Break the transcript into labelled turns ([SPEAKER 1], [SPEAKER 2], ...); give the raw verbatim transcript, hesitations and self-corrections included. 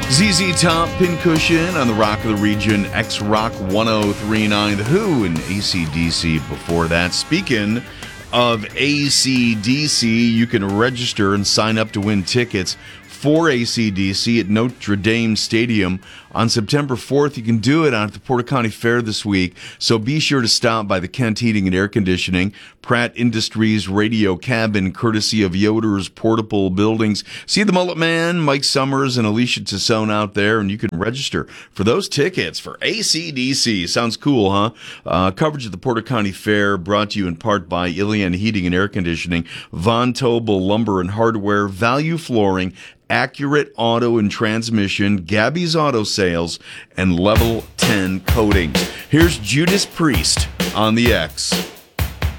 [SPEAKER 1] Z Z Top, Pincushion on the Rock of the Region, X-Rock one oh three point nine, The Who, and A C D C before that. Speaking of A C D C, you can register and sign up to win tickets for A C D C at Notre Dame Stadium on September fourth. You can do it at the Porter County Fair this week, so be sure to stop by the Kent Heating and Air Conditioning, Pratt Industries Radio Cabin, courtesy of Yoder's Portable Buildings. See the Mullet Man, Mike Summers, and Alicia Tassone out there, and you can register for those tickets for A C D C. Sounds cool, huh? Uh, coverage of the Porter County Fair brought to you in part by Ilian Heating and Air Conditioning, Von Tobel Lumber and Hardware, Value Flooring, Accurate Auto and Transmission, Gabby's Auto Sales, and Level ten Coatings. Here's Judas Priest on the X.